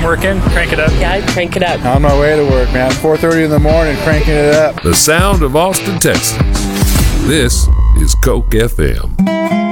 working, crank it up. Yeah, I crank it up. On my way to work, man. 4:30 in the morning, cranking it up. The sound of Austin, Texas. This is Coke FM.